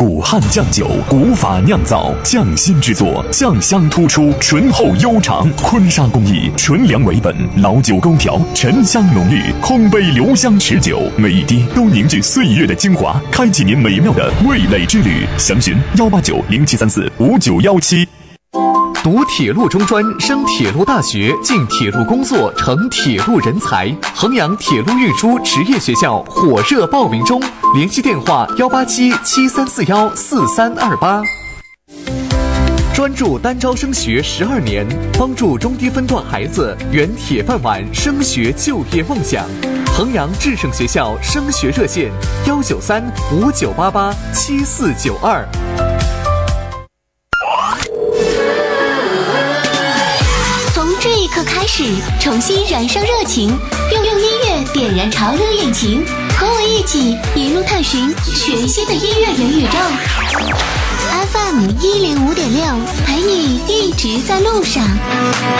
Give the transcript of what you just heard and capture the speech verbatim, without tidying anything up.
古汉酱酒，古法酿造，匠心制作，酱香突出，醇厚悠长。坤沙工艺，纯粮为本，老酒勾调，沉香浓郁，烘焙留香持久，每一滴都凝聚岁月的精华，开启您美妙的味蕾之旅。详询幺八九零七三四五九幺七。 读铁路中专，升铁路大学，进铁路工作，成铁路人才。衡阳铁路运输职业学校火热报名中，联系电话幺八七七三四幺四三二八。专注单招升学十二年，帮助中低分段孩子圆铁饭碗升学就业梦想。衡阳智胜学校升学热线：幺九三五九八八七四九二。 这一刻开始，重新燃烧热情，用用音乐点燃潮流引擎，和我一起一路探寻全新的音乐元宇宙。F M 一零五点六，陪你一直在路上。